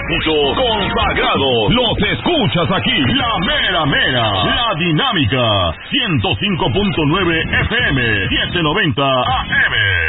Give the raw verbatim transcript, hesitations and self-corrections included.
éxitos consagrados los escuchas aquí. La mera mera, la dinámica, ciento cinco punto nueve F M, setecientos noventa A M.